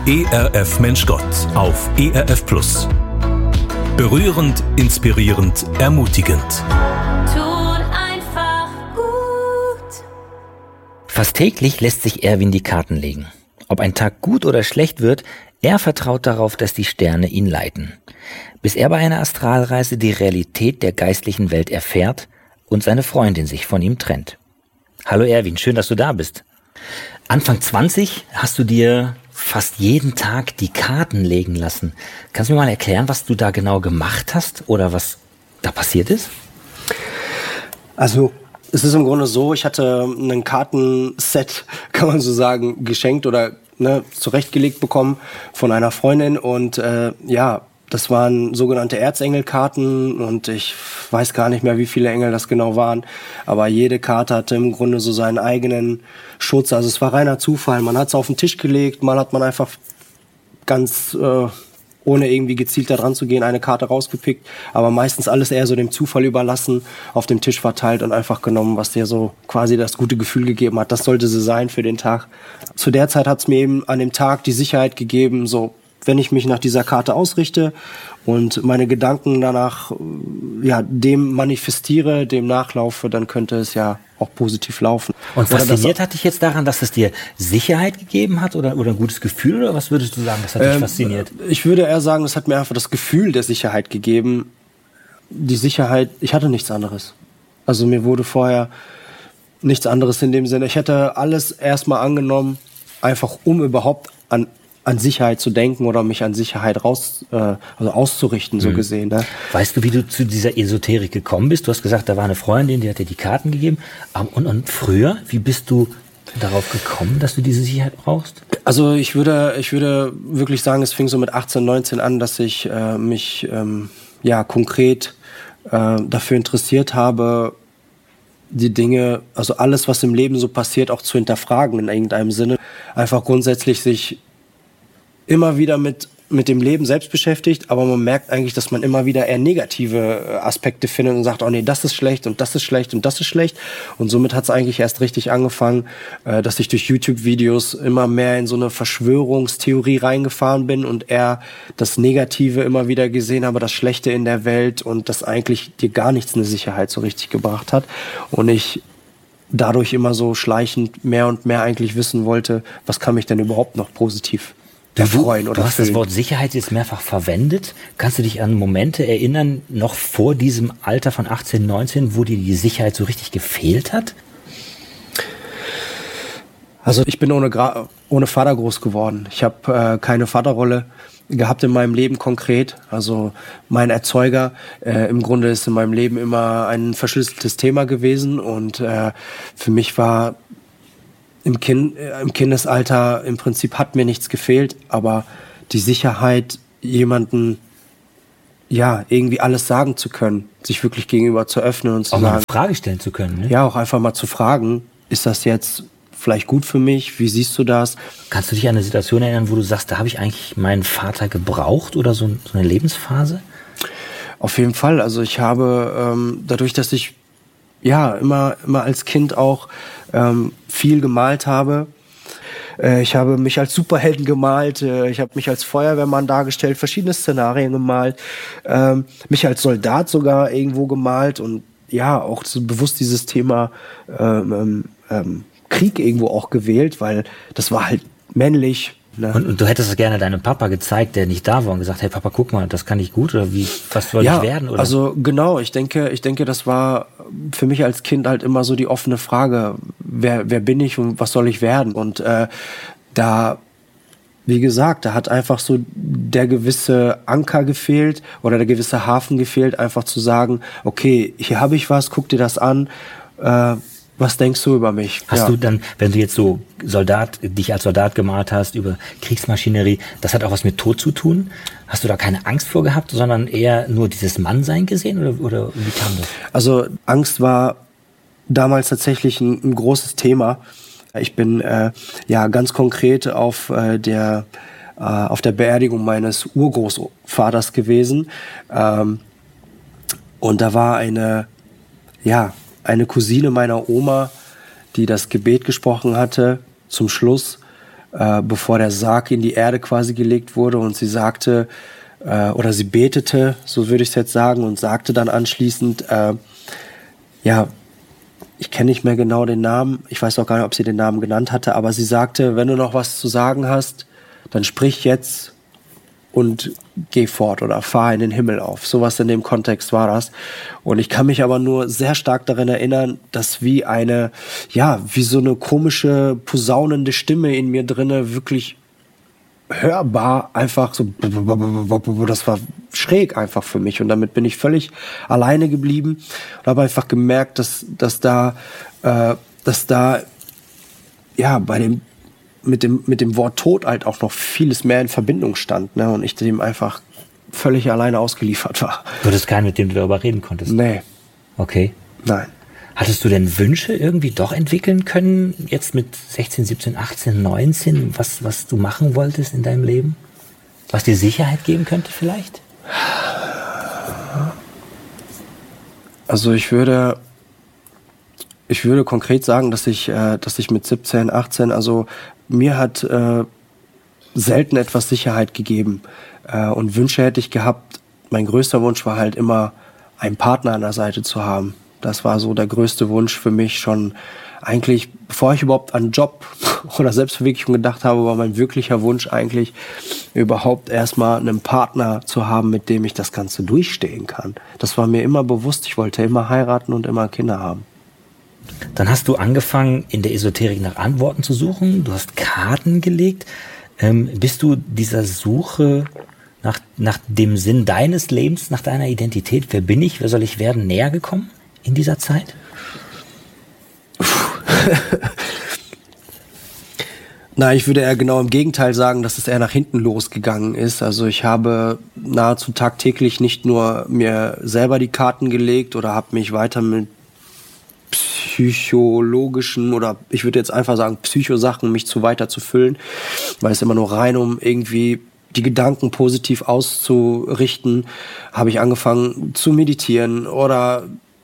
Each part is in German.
ERF Mensch Gott auf ERF Plus. Berührend, inspirierend, ermutigend. Tut einfach gut. Fast täglich lässt sich Erwin die Karten legen. Ob ein Tag gut oder schlecht wird, er vertraut darauf, dass die Sterne ihn leiten. Bis er bei einer Astralreise die Realität der geistlichen Welt erfährt und seine Freundin sich von ihm trennt. Hallo Erwin, schön, dass du da bist. Anfang 20 hast du dir fast jeden Tag die Karten legen lassen. Kannst du mir mal erklären, was du da genau gemacht hast oder was da passiert ist? Also es ist im Grunde so, ich hatte ein Kartenset, kann man so sagen, geschenkt oder zurechtgelegt bekommen von einer Freundin und das waren sogenannte Erzengelkarten und ich weiß gar nicht mehr, wie viele Engel das genau waren, aber jede Karte hatte im Grunde so seinen eigenen Schutz, also es war reiner Zufall, man hat es auf den Tisch gelegt, mal hat man einfach ganz ohne irgendwie gezielt da dran zu gehen, eine Karte rausgepickt, aber meistens alles eher so dem Zufall überlassen, auf dem Tisch verteilt und einfach genommen, was dir so quasi das gute Gefühl gegeben hat, das sollte sie sein für den Tag. Zu der Zeit hat es mir eben an dem Tag die Sicherheit gegeben, so wenn ich mich nach dieser Karte ausrichte und meine Gedanken danach dem manifestiere, dem nachlaufe, dann könnte es ja auch positiv laufen. Und fasziniert hat dich jetzt daran, dass es dir Sicherheit gegeben hat oder ein gutes Gefühl, oder was würdest du sagen, das hat dich fasziniert? Ich würde eher sagen, es hat mir einfach das Gefühl der Sicherheit gegeben. Die Sicherheit, ich hatte nichts anderes. Also mir wurde vorher nichts anderes in dem Sinne. Ich hätte alles erstmal angenommen, einfach um überhaupt an Sicherheit zu denken oder mich an Sicherheit auszurichten, so gesehen. Ne? Weißt du, wie du zu dieser Esoterik gekommen bist? Du hast gesagt, da war eine Freundin, die hat dir die Karten gegeben. Und früher, wie bist du darauf gekommen, dass du diese Sicherheit brauchst? Also ich würde wirklich sagen, es fing so mit 18, 19 an, dass ich mich konkret dafür interessiert habe, die Dinge, also alles, was im Leben so passiert, auch zu hinterfragen in irgendeinem Sinne. Einfach grundsätzlich sich immer wieder mit dem Leben selbst beschäftigt, aber man merkt eigentlich, dass man immer wieder eher negative Aspekte findet und sagt, oh nee, das ist schlecht und das ist schlecht und das ist schlecht. Und somit hat es eigentlich erst richtig angefangen, dass ich durch YouTube-Videos immer mehr in so eine Verschwörungstheorie reingefahren bin und eher das Negative immer wieder gesehen habe, das Schlechte in der Welt und das eigentlich dir gar nichts eine Sicherheit so richtig gebracht hat. Und ich dadurch immer so schleichend mehr und mehr eigentlich wissen wollte, was kann mich denn überhaupt noch positiv erfreuen oder Du hast das Wort Sicherheit jetzt mehrfach verwendet. Kannst du dich an Momente erinnern, noch vor diesem Alter von 18, 19, wo dir die Sicherheit so richtig gefehlt hat? Also ich bin ohne Vater groß geworden. Ich habe keine Vaterrolle gehabt in meinem Leben konkret. Also mein Erzeuger im Grunde ist in meinem Leben immer ein verschlüsseltes Thema gewesen und für mich war im Kindesalter im Prinzip hat mir nichts gefehlt, aber die Sicherheit, jemanden irgendwie alles sagen zu können, sich wirklich gegenüber zu öffnen und zu auch sagen, mal eine Frage stellen zu können. Ne? Ja, auch einfach mal zu fragen, ist das jetzt vielleicht gut für mich? Wie siehst du das? Kannst du dich an eine Situation erinnern, wo du sagst, da habe ich eigentlich meinen Vater gebraucht oder so eine Lebensphase? Auf jeden Fall. Also ich habe dadurch, dass ich immer als Kind auch viel gemalt habe. Ich habe mich als Superhelden gemalt, ich habe mich als Feuerwehrmann dargestellt, verschiedene Szenarien gemalt, mich als Soldat sogar irgendwo gemalt und auch so bewusst dieses Thema Krieg irgendwo auch gewählt, weil das war halt männlich. Ne? Und du hättest es gerne deinem Papa gezeigt, der nicht da war und gesagt, hey Papa, guck mal, das kann ich gut oder was soll ich werden? Oder? Also genau, ich denke, das war für mich als Kind halt immer so die offene Frage, wer bin ich und was soll ich werden? Und wie gesagt, da hat einfach so der gewisse Anker gefehlt oder der gewisse Hafen gefehlt, einfach zu sagen, okay, hier habe ich was, guck dir das an, was denkst du über mich? Hast du dann, wenn du jetzt so dich als Soldat gemalt hast, über Kriegsmaschinerie, das hat auch was mit Tod zu tun? Hast du da keine Angst vor gehabt, sondern eher nur dieses Mannsein gesehen oder wie kam das? Also Angst war damals tatsächlich ein großes Thema. Ich bin ganz konkret auf der Beerdigung meines Urgroßvaters gewesen. Und da war eine Cousine meiner Oma, die das Gebet gesprochen hatte zum Schluss. bevor der Sarg in die Erde quasi gelegt wurde, und sie sagte, oder sie betete, so würde ich es jetzt sagen, und sagte dann anschließend, ich kenne nicht mehr genau den Namen, ich weiß auch gar nicht, ob sie den Namen genannt hatte, aber sie sagte, wenn du noch was zu sagen hast, dann sprich jetzt und geh fort oder fahr in den Himmel auf. Sowas in dem Kontext war das. Und ich kann mich aber nur sehr stark daran erinnern, dass wie so eine komische, posaunende Stimme in mir drinne wirklich hörbar einfach so, das war schräg einfach für mich, und damit bin ich völlig alleine geblieben und habe einfach gemerkt, dass da mit dem Wort Tod halt auch noch vieles mehr in Verbindung stand, ne, und ich dem einfach völlig alleine ausgeliefert war. Du hattest keinen, mit dem du darüber reden konntest? Nee. Okay. Nein. Hattest du denn Wünsche irgendwie doch entwickeln können, jetzt mit 16, 17, 18, 19, was du machen wolltest in deinem Leben? Was dir Sicherheit geben könnte vielleicht? Also ich würde konkret sagen, dass ich mit 17, 18, also mir hat selten etwas Sicherheit gegeben. Und Wünsche hätte ich gehabt. Mein größter Wunsch war halt immer, einen Partner an der Seite zu haben. Das war so der größte Wunsch für mich schon eigentlich, bevor ich überhaupt an Job oder Selbstverwirklichung gedacht habe, war mein wirklicher Wunsch eigentlich, überhaupt erstmal einen Partner zu haben, mit dem ich das Ganze durchstehen kann. Das war mir immer bewusst. Ich wollte immer heiraten und immer Kinder haben. Dann hast du angefangen, in der Esoterik nach Antworten zu suchen. Du hast Karten gelegt. Bist du dieser Suche nach dem Sinn deines Lebens, nach deiner Identität, wer bin ich, wer soll ich werden, näher gekommen in dieser Zeit? Na, ich würde eher genau im Gegenteil sagen, dass es eher nach hinten losgegangen ist. Also ich habe nahezu tagtäglich nicht nur mir selber die Karten gelegt oder habe mich weiter mit psychologischen oder ich würde jetzt einfach sagen Psychosachen mich weiter zu füllen, weil es immer nur rein um irgendwie die Gedanken positiv auszurichten, habe ich angefangen zu meditieren oder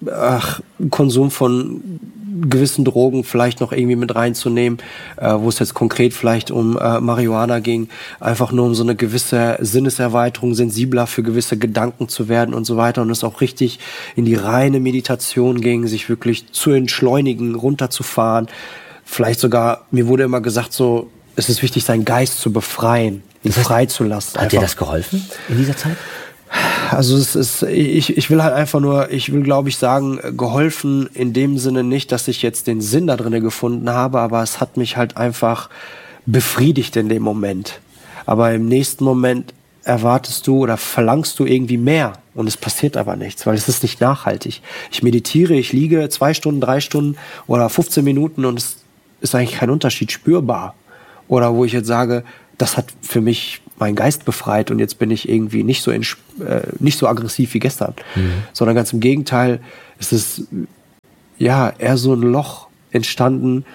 Konsum von gewissen Drogen vielleicht noch irgendwie mit reinzunehmen, wo es jetzt konkret vielleicht um Marihuana ging, einfach nur um so eine gewisse Sinneserweiterung, sensibler für gewisse Gedanken zu werden und so weiter, und es auch richtig in die reine Meditation ging, sich wirklich zu entschleunigen, runterzufahren. Vielleicht sogar, mir wurde immer gesagt, so, es ist wichtig, seinen Geist zu befreien, ihn freizulassen. Hat dir das geholfen in dieser Zeit? Also ich will glaube ich sagen, geholfen in dem Sinne nicht, dass ich jetzt den Sinn da drin gefunden habe, aber es hat mich halt einfach befriedigt in dem Moment. Aber im nächsten Moment erwartest du oder verlangst du irgendwie mehr und es passiert aber nichts, weil es ist nicht nachhaltig. Ich meditiere, ich liege 2 Stunden, 3 Stunden oder 15 Minuten und es ist eigentlich kein Unterschied spürbar. Oder wo ich jetzt sage, das hat für mich meinen Geist befreit und jetzt bin ich irgendwie nicht so aggressiv wie gestern. Sondern ganz im Gegenteil, es ist eher so ein Loch entstanden,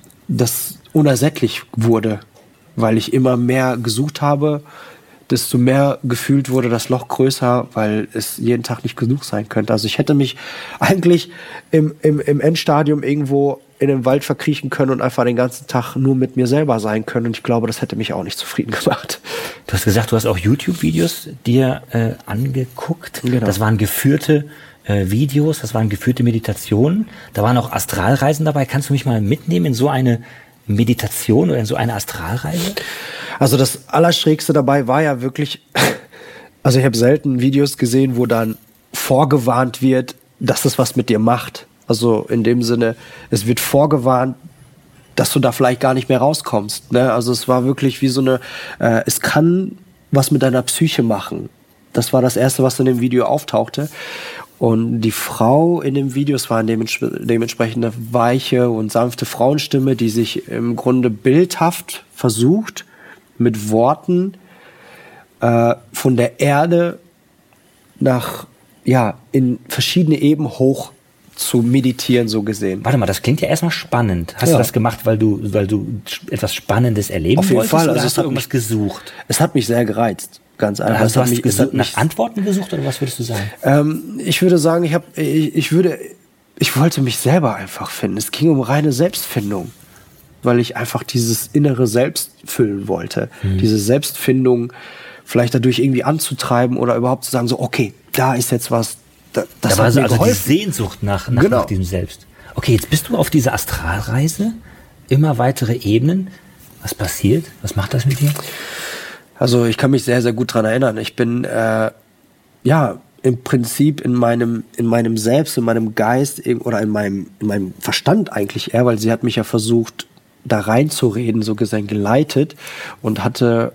das unersättlich wurde, weil ich immer mehr gesucht habe, desto mehr gefühlt wurde das Loch größer, weil es jeden Tag nicht genug sein könnte. Also ich hätte mich eigentlich im Endstadium irgendwo in den Wald verkriechen können und einfach den ganzen Tag nur mit mir selber sein können. Und ich glaube, das hätte mich auch nicht zufrieden gemacht. Du hast gesagt, du hast auch YouTube-Videos dir angeguckt. Genau. Das waren geführte Videos, das waren geführte Meditationen. Da waren auch Astralreisen dabei. Kannst du mich mal mitnehmen in so eine Meditation oder in so eine Astralreise? Also das Allerschrägste dabei war ja wirklich, also ich habe selten Videos gesehen, wo dann vorgewarnt wird, dass es was mit dir macht. Also in dem Sinne, es wird vorgewarnt, dass du da vielleicht gar nicht mehr rauskommst. Ne? Also es war wirklich wie so eine, es kann was mit deiner Psyche machen. Das war das Erste, was in dem Video auftauchte. Und die Frau in dem Video, es war eine dementsprechende weiche und sanfte Frauenstimme, die sich im Grunde bildhaft versucht, mit Worten von der Erde in verschiedene Ebenen hoch zu meditieren, so gesehen. Warte mal, das klingt ja erstmal spannend. Hast du das gemacht, weil du etwas Spannendes erleben wolltest? Auf jeden Fall. Oder hast du irgendwas gesucht? Es hat mich sehr gereizt, ganz einfach. Also hast du nach Antworten gesucht oder was würdest du sagen? Ich würde sagen, ich wollte mich selber einfach finden. Es ging um reine Selbstfindung. weil ich einfach dieses innere Selbst füllen wollte. Diese Selbstfindung vielleicht dadurch irgendwie anzutreiben oder überhaupt zu sagen, so, okay, da ist jetzt was, das da hat war so mir also die geholfen. Sehnsucht nach Genau. diesem Selbst. Okay, jetzt bist du auf dieser Astralreise, immer weitere Ebenen. Was passiert? Was macht das mit dir? Also ich kann mich sehr, sehr gut dran erinnern. Ich bin im Prinzip in meinem Selbst, in meinem Geist oder in meinem Verstand eigentlich eher, weil sie hat mich ja versucht, da reinzureden, so gesehen geleitet und hatte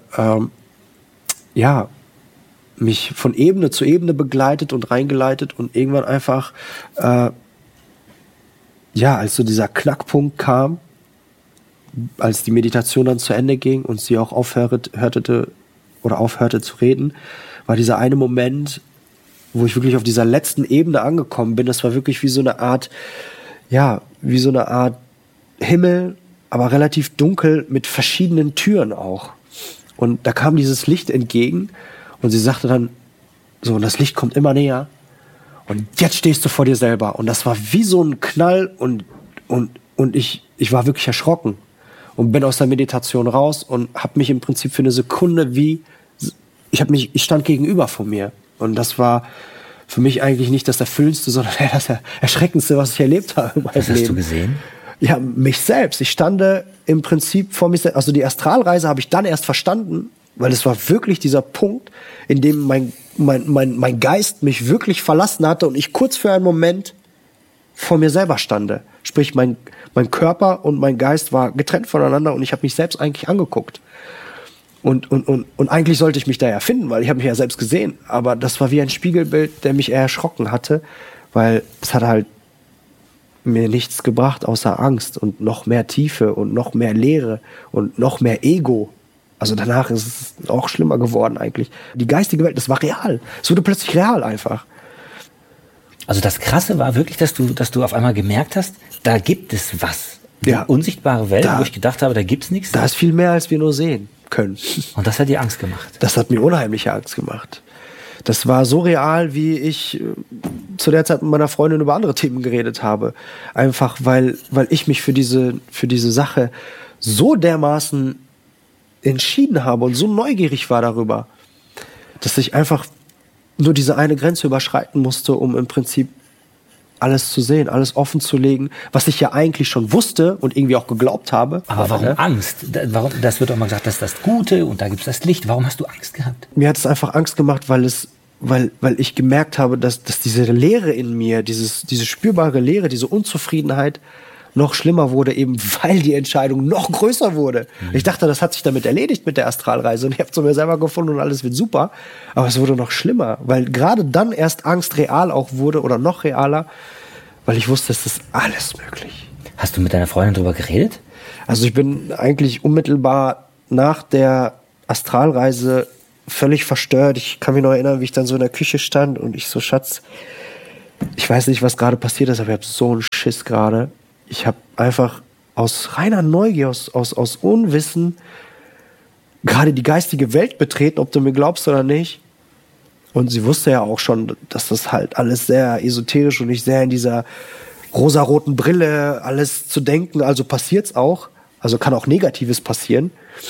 mich von Ebene zu Ebene begleitet und reingeleitet und irgendwann einfach als so dieser Knackpunkt kam, als die Meditation dann zu Ende ging und sie auch aufhörte zu reden, war dieser eine Moment, wo ich wirklich auf dieser letzten Ebene angekommen bin. Das war wirklich wie so eine Art Himmel, aber relativ dunkel mit verschiedenen Türen auch. Und da kam dieses Licht entgegen und sie sagte dann so, und das Licht kommt immer näher und jetzt stehst du vor dir selber. Und das war wie so ein Knall und ich war wirklich erschrocken. Und bin aus der Meditation raus und habe mich im Prinzip für eine Sekunde ich stand gegenüber von mir. Und das war für mich eigentlich nicht das Erfüllendste, sondern das Erschreckendste, was ich erlebt habe in meinem Leben. Was hast du gesehen? Ja, mich selbst. Ich stand im Prinzip vor mir selbst. Also die Astralreise habe ich dann erst verstanden, weil es war wirklich dieser Punkt, in dem mein Geist mich wirklich verlassen hatte und ich kurz für einen Moment vor mir selber stande. Sprich, mein Körper und mein Geist war getrennt voneinander und ich habe mich selbst eigentlich angeguckt. Und eigentlich sollte ich mich da ja finden, weil ich habe mich ja selbst gesehen. Aber das war wie ein Spiegelbild, der mich eher erschrocken hatte, weil es hat halt mir nichts gebracht außer Angst und noch mehr Tiefe und noch mehr Leere und noch mehr Ego. Also danach ist es auch schlimmer geworden eigentlich. Die geistige Welt, das war real. Es wurde plötzlich real einfach. Also das Krasse war wirklich, dass du auf einmal gemerkt hast, da gibt es was. Die unsichtbare Welt, wo ich gedacht habe, da gibt's nichts. Da ist viel mehr, als wir nur sehen können. Und das hat dir Angst gemacht? Das hat mir unheimliche Angst gemacht. Das war so real, wie ich zu der Zeit mit meiner Freundin über andere Themen geredet habe. Einfach, weil ich mich für diese Sache so dermaßen entschieden habe und so neugierig war darüber, dass ich einfach nur diese eine Grenze überschreiten musste, um im Prinzip alles zu sehen, alles offen zu legen, was ich ja eigentlich schon wusste und irgendwie auch geglaubt habe. Aber warum Angst? Warum, das wird auch mal gesagt, das ist das Gute und da gibt es das Licht. Warum hast du Angst gehabt? Mir hat es einfach Angst gemacht, weil ich gemerkt habe, dass diese Leere in mir, diese spürbare Leere, diese Unzufriedenheit noch schlimmer wurde, eben weil die Entscheidung noch größer wurde. Ich dachte, das hat sich damit erledigt mit der Astralreise und ich habe zu mir selber gefunden und alles wird super. Aber es wurde noch schlimmer, weil gerade dann erst Angst real auch wurde oder noch realer, weil ich wusste, es ist alles möglich. Hast du mit deiner Freundin darüber geredet? Also ich bin eigentlich unmittelbar nach der Astralreise völlig verstört. Ich kann mich noch erinnern, wie ich dann so in der Küche stand und ich so, Schatz, ich weiß nicht, was gerade passiert ist, aber ich habe so einen Schiss gerade. Ich habe einfach aus reiner Neugier, aus Unwissen gerade die geistige Welt betreten, ob du mir glaubst oder nicht. Und sie wusste ja auch schon, dass das halt alles sehr esoterisch und ich sehr in dieser rosaroten Brille alles zu denken, also passiert's auch. Also kann auch Negatives passieren.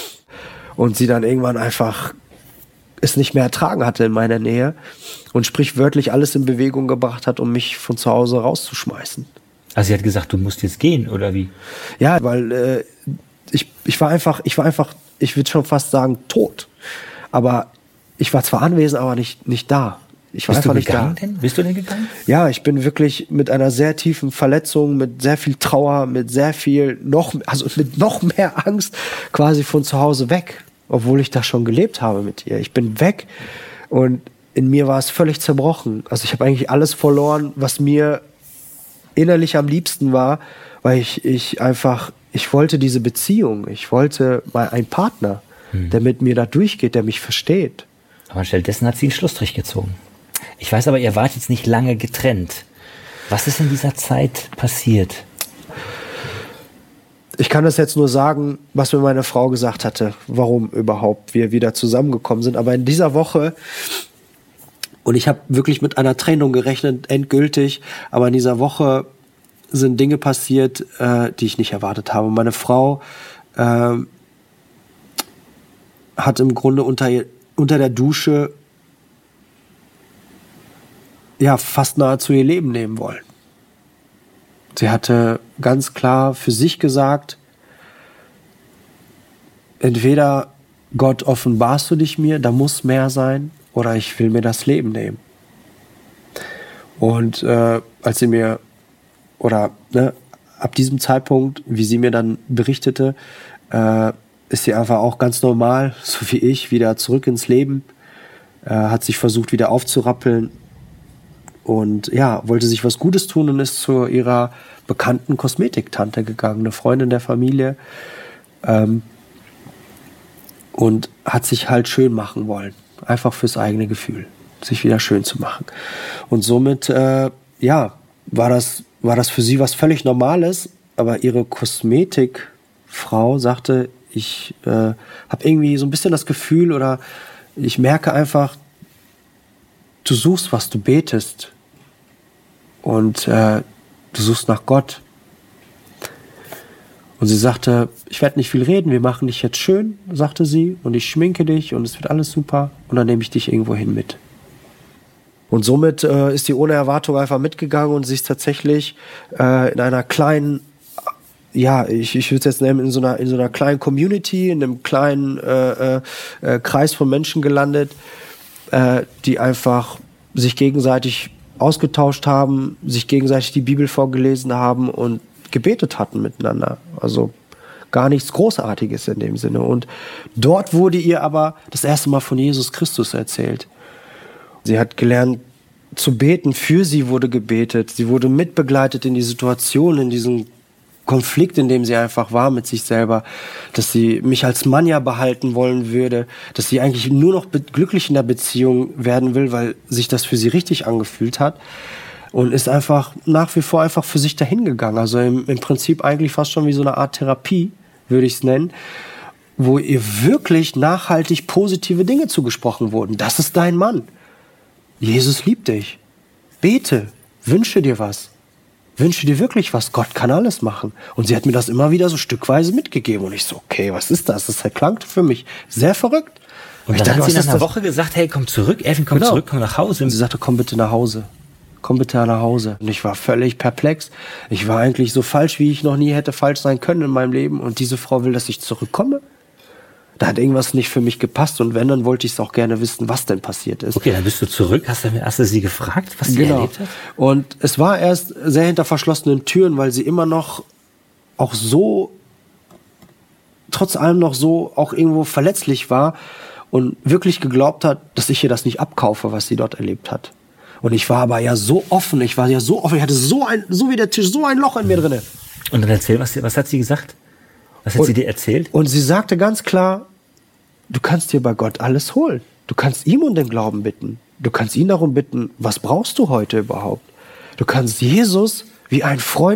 Und sie dann irgendwann einfach es nicht mehr ertragen hatte in meiner Nähe und sprichwörtlich alles in Bewegung gebracht hat, um mich von zu Hause rauszuschmeißen. Also sie hat gesagt, du musst jetzt gehen, oder wie? Ja, weil ich war einfach, ich würde schon fast sagen, tot. Aber ich war zwar anwesend, aber nicht da. Ich war einfach nicht da. Bist du denn gegangen? Ja, ich bin wirklich mit einer sehr tiefen Verletzung, mit sehr viel Trauer, mit sehr viel mit noch mehr Angst quasi von zu Hause weg. Obwohl ich da schon gelebt habe mit ihr. Ich bin weg und in mir war es völlig zerbrochen. Also ich habe eigentlich alles verloren, was mir innerlich am liebsten war, weil ich wollte diese Beziehung. Ich wollte mal einen Partner, der mit mir da durchgeht, der mich versteht. Aber anstattdessen hat sie einen Schlussstrich gezogen. Ich weiß aber, ihr wart jetzt nicht lange getrennt. Was ist in dieser Zeit passiert? Ich kann das jetzt nur sagen, was mir meine Frau gesagt hatte, warum überhaupt wir wieder zusammengekommen sind. Aber in dieser Woche, und ich habe wirklich mit einer Trennung gerechnet, endgültig, aber in dieser Woche sind Dinge passiert, die ich nicht erwartet habe. Meine Frau hat im Grunde unter der Dusche fast nahezu ihr Leben nehmen wollen. Sie hatte ganz klar für sich gesagt, entweder Gott, offenbarst du dich mir, da muss mehr sein, oder ich will mir das Leben nehmen. Und als sie mir, ab diesem Zeitpunkt, wie sie mir dann berichtete, ist sie einfach auch ganz normal, so wie ich, wieder zurück ins Leben, hat sich versucht, wieder aufzurappeln und wollte sich was Gutes tun und ist zu ihrer bekannten Kosmetiktante gegangen, eine Freundin der Familie, und hat sich halt schön machen wollen, einfach fürs eigene Gefühl, sich wieder schön zu machen. Und somit, war das für sie was völlig Normales, aber ihre Kosmetikfrau sagte, ich habe irgendwie so ein bisschen das Gefühl, oder ich merke einfach, du suchst was, du betest und du suchst nach Gott. Und sie sagte, ich werde nicht viel reden, wir machen dich jetzt schön, sagte sie, und ich schminke dich und es wird alles super und dann nehme ich dich irgendwo hin mit. Und somit ist sie ohne Erwartung einfach mitgegangen und sie ist tatsächlich in einer kleinen, ich würde es jetzt nennen, in so einer kleinen Community, in einem kleinen Kreis von Menschen gelandet, die einfach sich gegenseitig ausgetauscht haben, sich gegenseitig die Bibel vorgelesen haben und gebetet hatten miteinander. Also gar nichts Großartiges in dem Sinne. Und dort wurde ihr aber das erste Mal von Jesus Christus erzählt. Sie hat gelernt zu beten, für sie wurde gebetet. Sie wurde mitbegleitet in die Situation, in diesen Konflikt, in dem sie einfach war mit sich selber, dass sie mich als Mann ja behalten wollen würde, dass sie eigentlich nur noch glücklich in der Beziehung werden will, weil sich das für sie richtig angefühlt hat, und ist einfach nach wie vor einfach für sich dahin gegangen. Also im Prinzip eigentlich fast schon wie so eine Art Therapie, würde ich es nennen, wo ihr wirklich nachhaltig positive Dinge zugesprochen wurden. Das ist dein Mann. Jesus liebt dich. Bete, wünsche dir was. Wünsche dir wirklich was, Gott kann alles machen. Und sie hat mir das immer wieder so stückweise mitgegeben. Und ich so, okay, was ist das? Das klang für mich sehr verrückt. Und dann hat sie nach einer Woche gesagt, hey, komm zurück, Elfin, komm zurück, komm nach Hause. Und sie sagte, komm bitte nach Hause. Komm bitte nach Hause. Und ich war völlig perplex. Ich war eigentlich so falsch, wie ich noch nie hätte falsch sein können in meinem Leben. Und diese Frau will, dass ich zurückkomme? Da hat irgendwas nicht für mich gepasst. Und wenn, dann wollte ich es auch gerne wissen, was denn passiert ist. Okay, dann bist du zurück. Hast du sie gefragt, was sie erlebt hat? Und es war erst sehr hinter verschlossenen Türen, weil sie immer noch auch so, trotz allem noch so auch irgendwo verletzlich war und wirklich geglaubt hat, dass ich ihr das nicht abkaufe, was sie dort erlebt hat. Und ich war aber ja so offen, ich hatte so wie der Tisch, so ein Loch in mir drinne. Und dann erzähl, was hat sie gesagt? Was hat sie dir erzählt? Und sie sagte ganz klar, du kannst dir bei Gott alles holen. Du kannst ihm um den Glauben bitten. Du kannst ihn darum bitten, was brauchst du heute überhaupt? Du kannst Jesus wie ein Freund